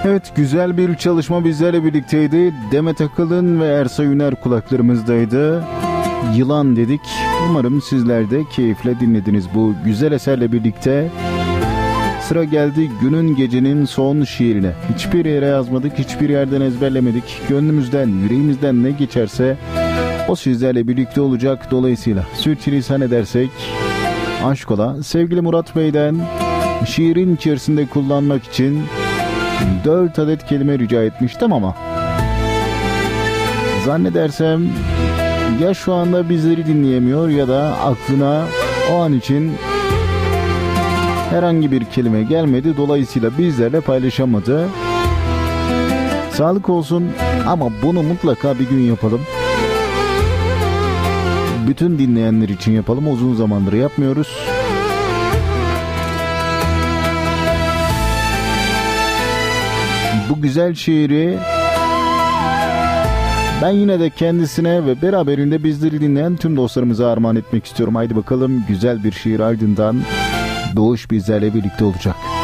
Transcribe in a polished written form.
Evet, güzel bir çalışma bizlerle birlikteydi. Demet Akalın ve Ersa Üner kulaklarımızdaydı. Yılan dedik. Umarım sizler de keyifle dinlediniz bu güzel eserle birlikte. Sıra geldi günün gecenin son şiirine. Hiçbir yere yazmadık, hiçbir yerden ezberlemedik. Gönlümüzden, yüreğimizden ne geçerse o sizlerle birlikte olacak. Dolayısıyla sürçülisan edersek aşkola. Sevgili Murat Bey'den şiirin içerisinde kullanmak için 4 adet kelime rica etmiştim ama zannedersem ya şu anda bizleri dinleyemiyor ya da aklına o an için herhangi bir kelime gelmedi. Dolayısıyla bizlerle paylaşamadı. Sağlık olsun ama bunu mutlaka bir gün yapalım. Bütün dinleyenler için yapalım. Uzun zamandır yapmıyoruz. Bu güzel şiiri ben yine de kendisine ve beraberinde bizleri dinleyen tüm dostlarımıza armağan etmek istiyorum. Haydi bakalım, güzel bir şiir ardından Doğuş bizlerle birlikte olacak.